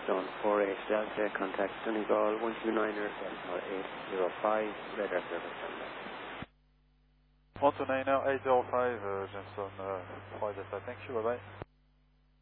Jamestown 48 Delta, contact Donegal 129er 805, radar service standby. 129er 805, Jamestown 4 Delta, thank you, bye bye.